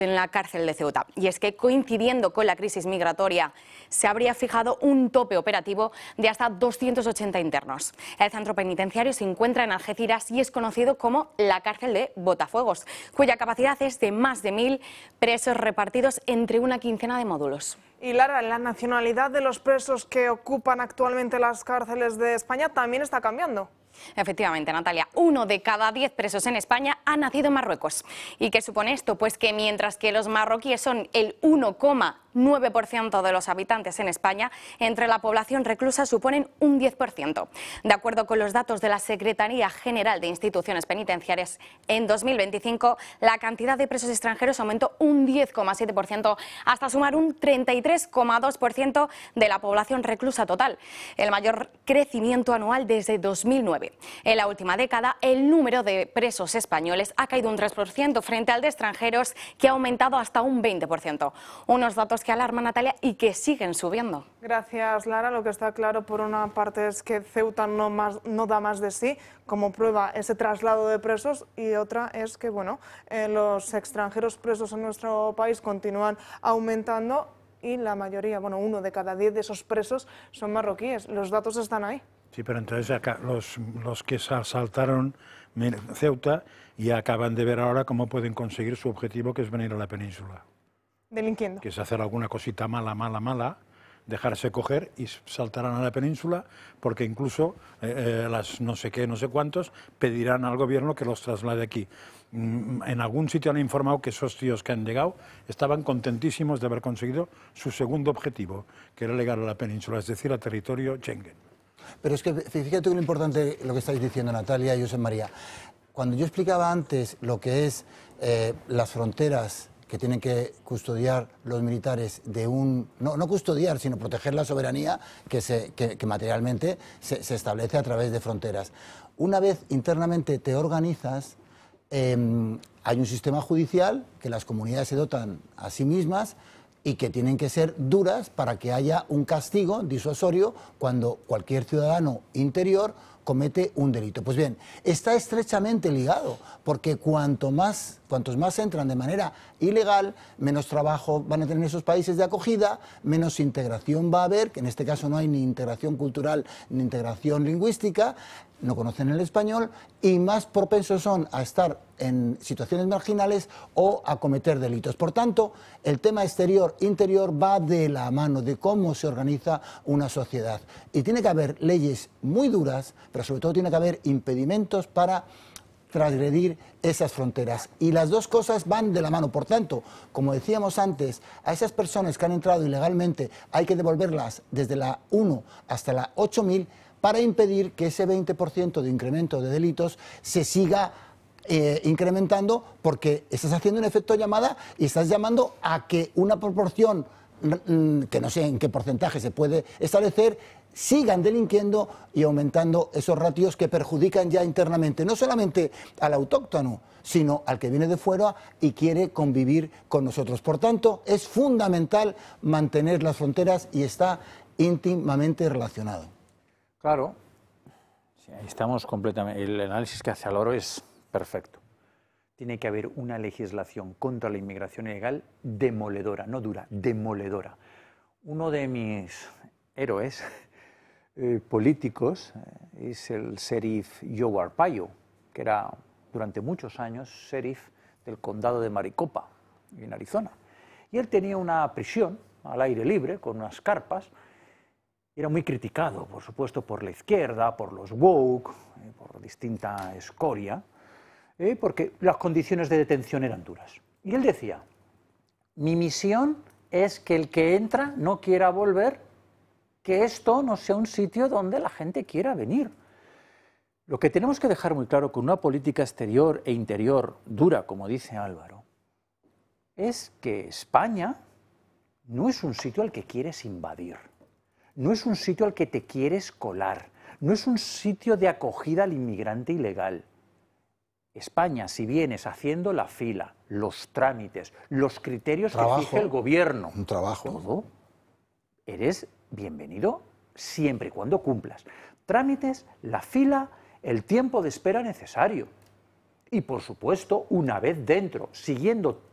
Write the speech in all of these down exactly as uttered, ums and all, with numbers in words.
en la cárcel de Ceuta. Y es que, coincidiendo con la crisis migratoria, se habría fijado un tope operativo de hasta doscientos ochenta internos. El centro penitenciario se encuentra en Algeciras y es conocido como la cárcel de Botafuegos, cuya capacidad es de más de mil presos repartidos entre una quincena de módulos. Y Lara, la nacionalidad de los presos que ocupan actualmente las cárceles de España también está cambiando. Efectivamente, Natalia, uno de cada diez presos en España ha nacido en Marruecos. ¿Y qué supone esto? Pues que mientras que los marroquíes son el uno coma nueve por ciento de los habitantes en España, entre la población reclusa suponen un diez por ciento. De acuerdo con los datos de la Secretaría General de Instituciones Penitenciarias, en dos mil veinticinco la cantidad de presos extranjeros aumentó un diez coma siete por ciento hasta sumar un treinta y tres coma dos por ciento de la población reclusa total, el mayor crecimiento anual desde dos mil nueve. En la última década, el número de presos españoles ha caído un tres por ciento frente al de extranjeros, que ha aumentado hasta un veinte por ciento. Unos datos que alarman, Natalia, y que siguen subiendo. Gracias, Lara. Lo que está claro, por una parte, es que Ceuta no, más, no da más de sí, como prueba ese traslado de presos, y otra es que bueno, eh, los extranjeros presos en nuestro país continúan aumentando y la mayoría, bueno, uno de cada diez de esos presos son marroquíes. Los datos están ahí. Sí, pero entonces acá los, los que saltaron Ceuta y acaban de ver ahora cómo pueden conseguir su objetivo, que es venir a la península. Delinquiendo. Que es hacer alguna cosita mala, mala, mala, dejarse coger y saltarán a la península, porque incluso eh, las no sé qué, no sé cuántos, pedirán al gobierno que los traslade aquí. En algún sitio han informado que esos tíos que han llegado estaban contentísimos de haber conseguido su segundo objetivo, que era llegar a la península, es decir, a territorio Schengen. Pero es que fíjate lo importante lo que estáis diciendo, Natalia y Josep María. Cuando yo explicaba antes lo que es eh, las fronteras que tienen que custodiar los militares de un... No, no custodiar, sino proteger la soberanía que, se, que, que materialmente se, se establece a través de fronteras. Una vez internamente te organizas, eh, hay un sistema judicial que las comunidades se dotan a sí mismas y que tienen que ser duras para que haya un castigo disuasorio cuando cualquier ciudadano interior comete un delito. Pues bien, está estrechamente ligado, porque cuanto más, cuantos más entran de manera ilegal, menos trabajo van a tener esos países de acogida, menos integración va a haber, que en este caso no hay ni integración cultural ni integración lingüística, no conocen el español, y más propensos son a estar en situaciones marginales o a cometer delitos. Por tanto, el tema exterior-interior va de la mano de cómo se organiza una sociedad. Y tiene que haber leyes muy duras, pero sobre todo tiene que haber impedimentos para transgredir esas fronteras. Y las dos cosas van de la mano. Por tanto, como decíamos antes, a esas personas que han entrado ilegalmente hay que devolverlas desde la uno hasta la ocho mil para impedir que ese veinte por ciento de incremento de delitos se siga eh, incrementando, porque estás haciendo un efecto llamada y estás llamando a que una proporción, que no sé en qué porcentaje se puede establecer, sigan delinquiendo y aumentando esos ratios que perjudican ya internamente, no solamente al autóctono, sino al que viene de fuera y quiere convivir con nosotros. Por tanto, es fundamental mantener las fronteras y está íntimamente relacionado. Claro, sí, ahí estamos completamente. El análisis que hace Álvaro es perfecto. Tiene que haber una legislación contra la inmigración ilegal demoledora, no dura, demoledora. Uno de mis héroes eh, políticos eh, es el sheriff Joe Arpaio, que era durante muchos años sheriff del condado de Maricopa, en Arizona. Y él tenía una prisión al aire libre, con unas carpas. Era muy criticado, por supuesto, por la izquierda, por los woke, eh, por distinta escoria, eh, porque las condiciones de detención eran duras. Y él decía, mi misión es que el que entra no quiera volver, que esto no sea un sitio donde la gente quiera venir. Lo que tenemos que dejar muy claro con una política exterior e interior dura, como dice Álvaro, es que España no es un sitio al que quieres invadir. No es un sitio al que te quieres colar, no es un sitio de acogida al inmigrante ilegal. España, si vienes haciendo la fila, los trámites, los criterios trabajo, que fija el gobierno, un trabajo, todo, eres bienvenido siempre y cuando cumplas. Trámites, la fila, el tiempo de espera necesario. Y por supuesto, una vez dentro, siguiendo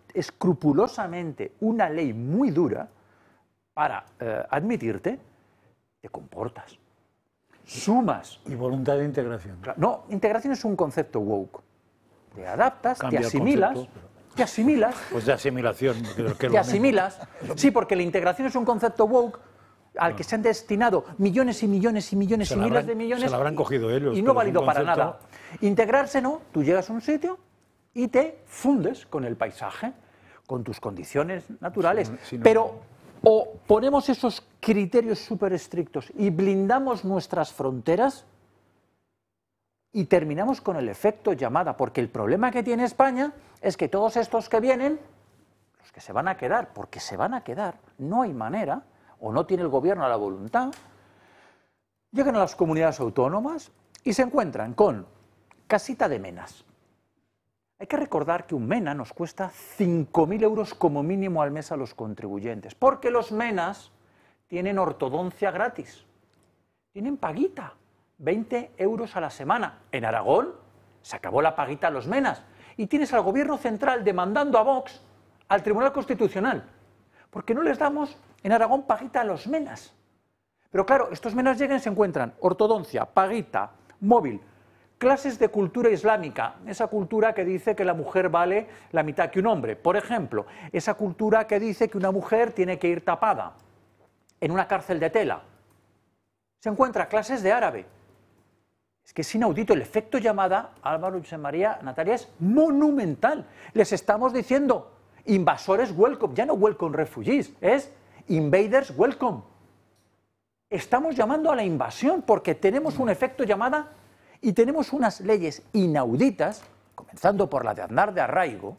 escrupulosamente una ley muy dura para eh, admitirte, te comportas. Sumas. Y voluntad de integración. No, integración es un concepto woke. Te adaptas, Cambia te el asimilas, concepto, pero- te asimilas, Pues de asimilación. que- que es lo te mismo. asimilas. Sí, porque la integración es un concepto woke al que se han destinado millones y millones y millones Se y la miles habrán- de millones. se la habrán y- cogido ellos, Y pero no es un válido para concepto- nada. Integrarse no, tú llegas a un sitio y te fundes con el paisaje, con tus condiciones naturales. Si no- si no- Pero o ponemos esos criterios súper estrictos y blindamos nuestras fronteras y terminamos con el efecto llamada, porque el problema que tiene España es que todos estos que vienen, los que se van a quedar, porque se van a quedar, no hay manera, o no tiene el gobierno la voluntad, llegan a las comunidades autónomas y se encuentran con casita de menas. Hay que recordar que un mena nos cuesta cinco mil euros como mínimo al mes a los contribuyentes, porque los menas tienen ortodoncia gratis, tienen paguita, veinte euros a la semana. En Aragón se acabó la paguita a los menas y tienes al gobierno central demandando a Vox al Tribunal Constitucional, porque no les damos en Aragón paguita a los menas. Pero claro, estos menas llegan y se encuentran ortodoncia, paguita, móvil, clases de cultura islámica, esa cultura que dice que la mujer vale la mitad que un hombre, por ejemplo, esa cultura que dice que una mujer tiene que ir tapada en una cárcel de tela. Se encuentra clases de árabe. Es que es inaudito, el efecto llamada, Álvaro, José María, Natalia, es monumental. Les estamos diciendo, invasores welcome, ya no welcome refugees, es invaders welcome. Estamos llamando a la invasión porque tenemos un efecto llamada y tenemos unas leyes inauditas, comenzando por la de Aznar de Arraigo,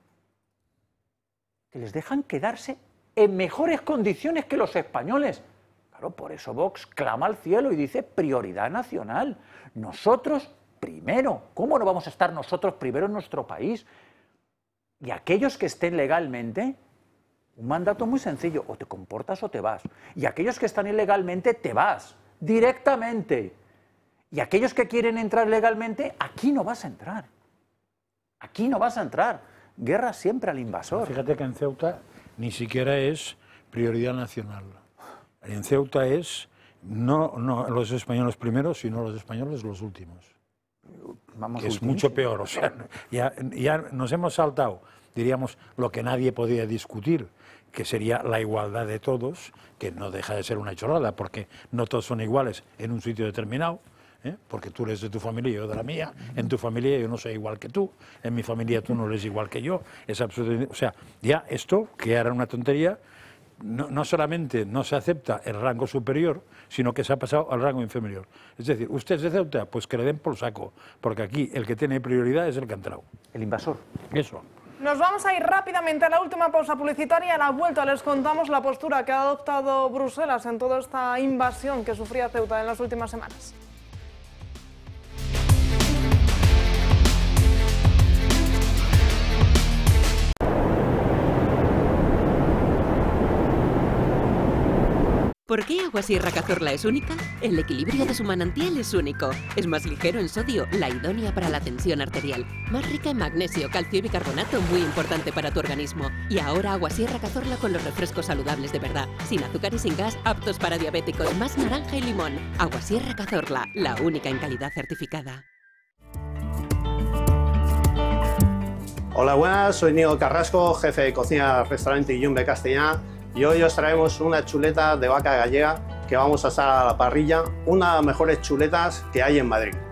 que les dejan quedarse en mejores condiciones que los españoles. Claro, por eso Vox clama al cielo y dice prioridad nacional. Nosotros primero. ¿Cómo no vamos a estar nosotros primero en nuestro país? Y aquellos que estén legalmente, un mandato muy sencillo, o te comportas o te vas. Y aquellos que están ilegalmente, te vas, directamente. Y aquellos que quieren entrar legalmente, aquí no vas a entrar. Aquí no vas a entrar. Guerra siempre al invasor. Fíjate que en Ceuta ni siquiera es prioridad nacional. En Ceuta es no, no los españoles primeros, sino los españoles los últimos. Vamos Que es últimos. mucho peor. O sea, ya, ya nos hemos saltado, diríamos, lo que nadie podía discutir, que sería la igualdad de todos, que no deja de ser una chorrada, porque no todos son iguales en un sitio determinado. ¿Eh? Porque tú eres de tu familia y yo de la mía, en tu familia yo no soy igual que tú, en mi familia tú no eres igual que yo, es absolutamente, o sea, ya esto, que era una tontería, no, no solamente no se acepta el rango superior, sino que se ha pasado al rango inferior. Es decir, usted es de Ceuta, pues que le den por saco, porque aquí el que tiene prioridad es el que ha entrado. El invasor. Eso. Nos vamos a ir rápidamente a la última pausa publicitaria. A la vuelta les contamos la postura que ha adoptado Bruselas en toda esta invasión que sufría Ceuta en las últimas semanas. ¿Por qué Agua Sierra Cazorla es única? El equilibrio de su manantial es único. Es más ligero en sodio, la idónea para la tensión arterial. Más rica en magnesio, calcio y bicarbonato, muy importante para tu organismo. Y ahora Agua Sierra Cazorla con los refrescos saludables de verdad. Sin azúcar y sin gas, aptos para diabéticos. Más naranja y limón. Agua Sierra Cazorla, la única en calidad certificada. Hola, buenas, soy Diego Carrasco, jefe de cocina del restaurante Yumbe Castellá, y hoy os traemos una chuleta de vaca gallega que vamos a asar a la parrilla, una de las mejores chuletas que hay en Madrid.